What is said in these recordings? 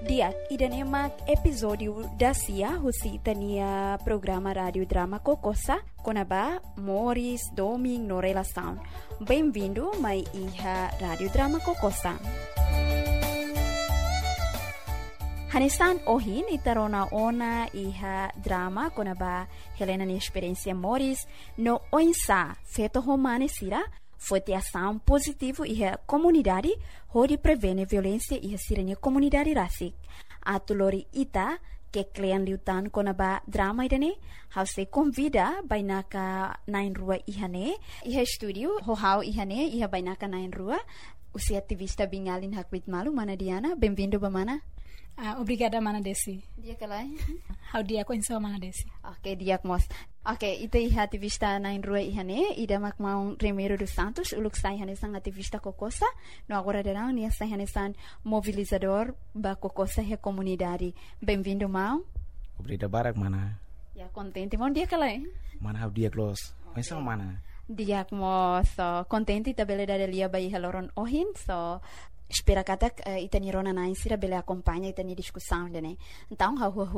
Dia idanemak episódio da Cia husitania programa Rádio Drama Kokosa konaba Morris Doming no relação. Bem-vindo mai iha Rádio Drama Kokosa. Hanesan ohin itarona ona iha drama konaba Helena ni experiência Morris no oinsa feto romane sira foi ação positivo e a comunidade onde prevene violência e a sirene comunidade rasik. A tulori ita que klean liutan konaba drama idane, how se convida bainaka nain rua ihane, iha studio ho ihane iha bainaka nain rua. Usi ativista bingalin hakwit malu mana Diana, bem-vindo bamana. Obrigada mana Desi. Dia kalai. How dia ko insa mana Desi. Okay, dia mos. Okay, ito iha ativista nain rua ihane, ida makmaung Remiro dos Santos, uluk sai hanesan ativista Kokosa, no agora derang nia sai hanesan mobilizador ba Kokosa he comunidade. Bem-vindo mau. Obrigado barak mana. Ya contente mon dia kalai. Mana how dia close. Insa mana. Dia mo so contente tabele da lia bai haloron ohin so espera katak itani rona na insira bele acompanha itani discussão dene. Então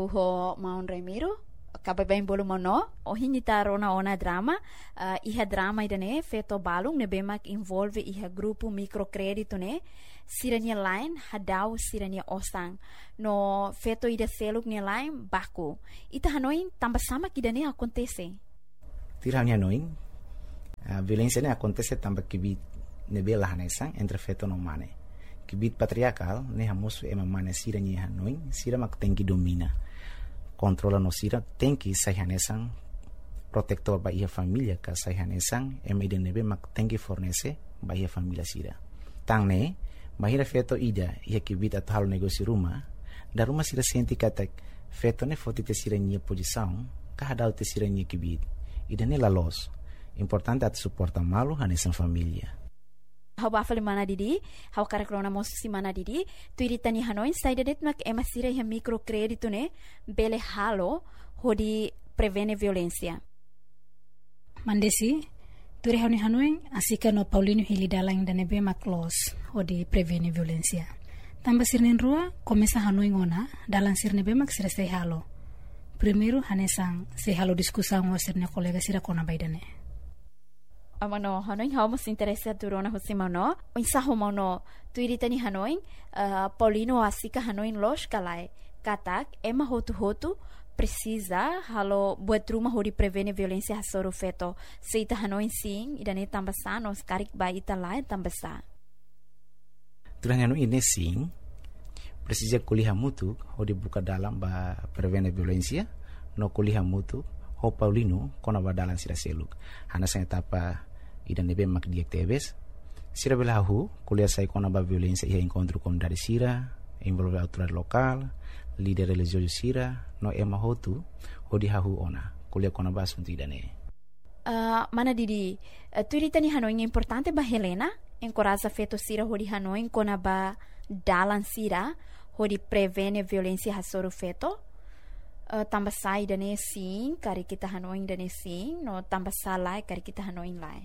ho maun Remiro acaba bem bolo mono ohin ita rona ona drama iha drama idane feto balung ne bemak involve iha grupo microcredito ne sirania line hadau sirania osang no feto ida seluk ne line baku ita hanoin tamba sama kidane acontece. Tirania noin a violência ne acontece também que nebela hanesan entre feto no mane. Kibit patriarcal ne hamus ema mane sira ni hanoin sira mak tenki domina controla no sira tenki sai hanesan protector ba ia família ka sai hanesan ema ide nebe mak tenki fornece ba ia família sira tang ne bahira feto ida ia kibit atal negócio rumah da rumah sira senti kata feto ne foti te sira ni posição ka hadau te sira ni kibit ida ne la los importante at suporta malu hanesan família. Hau bafale mana didi, hau karakrona mosu si mana didi, tu iritani hanoin saida det mak ema sira iha microcredito ne bele halo hodi prevene violência. Mandesi, tu rehani hanoin asika no Paulino Hilidalang dan ebe mak los hodi prevene violência. Tamba sirnen rua komesa hanoin ona dalang sirne be mak sira sei halo. Primeiro hanesang sei halo diskusang o sirne kolega sira kona baidane. Amano hanoin hau mas interessa turona hosimano insaho mano tu iritani hanoin Paulino asika hanoin los kalai katak ema hotu precisa halo buat rumah hodi prevene violência hasoro feto seita hanoin sim idane tambasa nos karik ba ita lai tambasa turanya no ini sim precisa kuliah mutu hodi buka dalam ba prevene violência no kuliah mutu ho Paulino kona ba dalam sira seluk hana sa etapa idan nebe mak diactives sira belahu kuliah sai kona ba violência ia encontro com dari sira envolve autoridade local líder religioso sira no ema hotu hodi hahu ona kuliah kona ba assunto idane mana didi tu iritani hanoin importante ba Helena encoraja feto sira hodi hanoin kona ba dalan sira hodi prevene violência hasoro feto tambah sai dane sim kari kita hanoin dane sim no tambah salai kari kita hanoin lai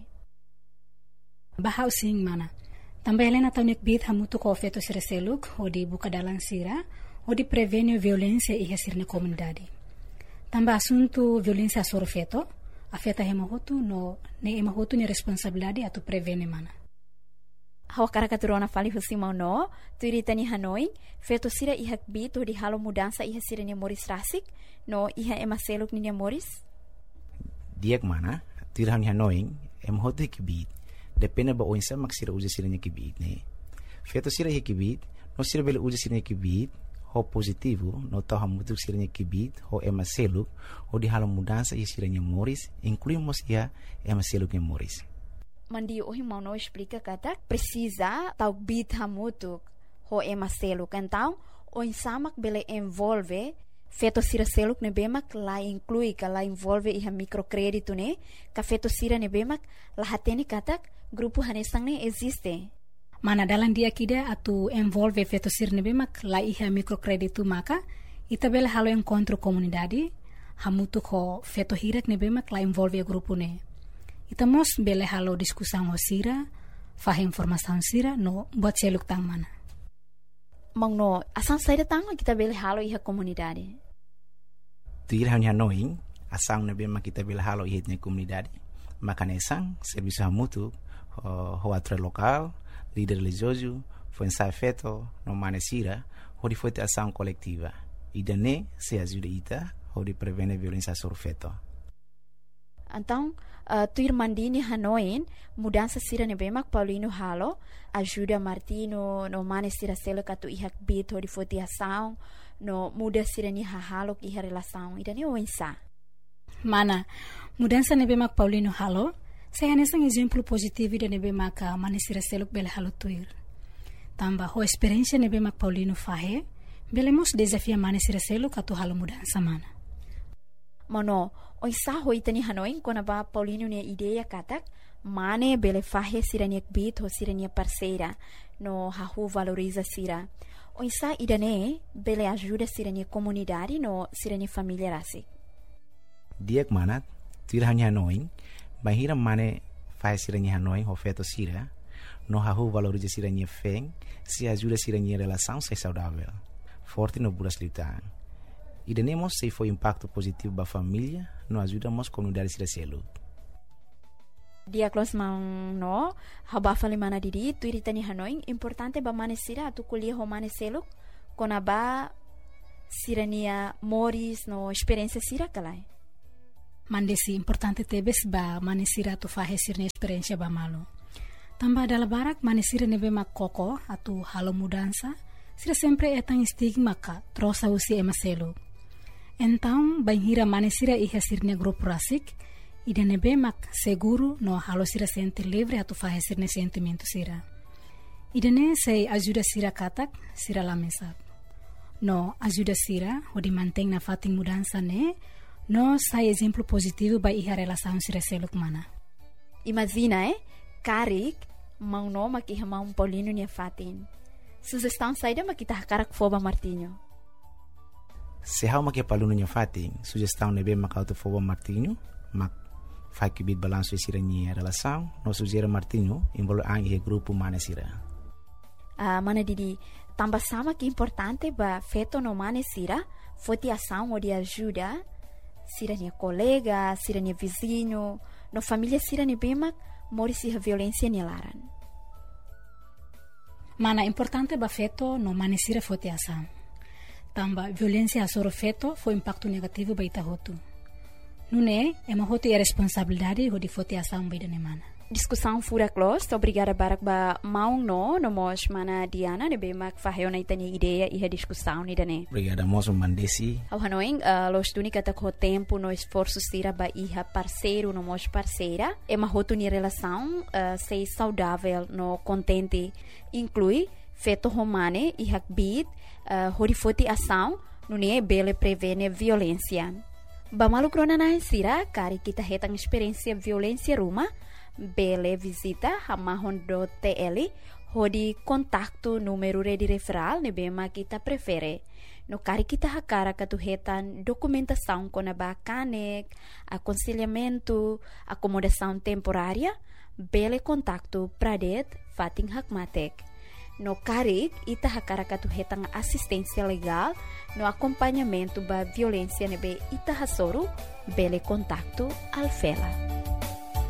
bahau sing mana tambah Helena taunik bit hamutu ko feto sira seluk hodi buka dalang sira hodi prevene violência iha sirne comunidade tambah assunto violência soro feto afeta hemahotu no ne emahotu ni responsabilidade atu prevene mana hawa karakaturona fali husimau no tu iritani hanoin feto sira iha bit hodi halo mudança iha sira ni Morris rasik no iha ema seluk ni Morris diak mana tu iritani hanoin emahotu kibit depende ba oinsa mak sira uja sira ni kibit ne feto sira iha kibit no sira bele uja sira ni kibit ho positivo no tau hamutu sira ni kibit ho ema seluk ho di halo mudança iha sira ni Morris incluímos iha ema seluk ni Morris mandi ohi mau no explica kata precisa tau bit hamutu ho ema seluk então oinsa mak bele envolve feto sira seluk ne bemak la inclui ka la envolve iha microcredito ne ka feto sira ne bemak la hateni katak grupo hanesang ne existe mana dalam dia kida atu envolve feto sira ne bemak la iha microcredito maka ita bele halo encontro comunidade hamutu ko feto hirak ne bemak la envolve grupo ne ita mos bele halo diskusang ho sira fahim informação sira no buat seluk tang mana Mangno, asang saída tanga kita bele halo iha komunidade. Tuir hanya noing, asang nabe kita bele halo iha komunidade. Makanesang, serviço mútuo, roatre local, líder religioso, foi ensaio feito, no manesira, onde foi ação coletiva. E daí se ajuda ita, onde prevene violência sobre feto. Então, tuir mandini hanoin, mudança sira nebemak Paulino halo, ajuda Martino, no manesira selo katu ihak bit, onde foi ação, no muda sira ni halo iha relação, e daí o ensaio. Mana, mudança nebemak Paulino halo, saya nesang exemplo positivo da nebemak manesira seluk bele halo tuir. Tamba ho experiência nebemak Paulino fahe, belemos desafia manesira seluk atu halo mudança mana. Mano, o isa hoitani hanoin kona ba Paulino ne ideia katak, mane bele fahe sirania bit ho sirania parceira, no hahu valoriza sira. O isa idane bele ajuda sirania comunidade no sirania família rasi. Diak manat, tuir hanya hanoin, bahira mane fahe sirania hanoin ho feto sira, no hahu valoriza sirania feng, se ajuda sirania relação se saudável, forte no buras liutan. E denemos se foi impacto positivo para a família, nos ajudamos a comunidade de selo. Dia close mang no, haba fali mana didi, tu iritani hanoin, importante ba manesira atu kuliah ho maneselo, kona ba sirania moris no experiência sira kalai. Mandesi importante tebes ba manesira atu fahe sirne experiência ba malo. Tamba dala barak manesira nebe mak koko atu halo mudança, sira sempre etang stigma ka trosa usi emaselo. Então, banhira manesira iha sirne grupo rasik, ida nebe mak seguro no halo sira sente livre atu fahe sirne sentimento sira. Ida ne sei ajuda sira katak, sira lamesak. No ajuda sira, odi manteng na fating mudança ne, no sai exemplo positivo ba iha relação sira seluk mana. Imagina, Karik, mau no makiha mau Paulino nia fatin. Sugestão saída makita hakarak foba Martinho. Se hau makia paluno nya fating, sugestão nebe makauto foba Martinho, mak fai que bit balanço e sirania relação, no sugere Martinho, embolo ang e grupo manesira. Mana didi, tamba sama que importante ba feto no manesira, foti ação ou de ajuda, sirania colega, sirania vizinho, no família sirania bemak, morisi a violência nilaran. Mana importante ba feto no manesira foti ação. Tamba violência a soro feto foi impacto negativo ba ita hotu. Nune, ema hotu e responsabilidade ho di foti ação ba ida mana. Discussão fura close, obrigada barak ba maung no mos mana Diana ne bemak faheo na itani ideia e a discussão ni dane. Obrigada mos mandesi. Ao hanoing, los tuni kata ko tempo no esforço sira ba iha parceiro no mos parceira, ema hotu ni relação sei saudável no contente inclui feto romane e hakbit horifoti ação nune bele prevene violência. Ba malu krona na sira kari kita hetang experiência violência ruma bele visita hamahon do TL hodi kontakto número de referral ne bema kita prefere. No kari kita hakara katuhetan documentação com a bacanek, aconselhamento, acomodação temporária, bele kontakto pradet fating hakmatek. No kari ita hakara katuhetan assistência legal, no acompanhamento ba violência nebe ita hasoro, bele kontakto alfela.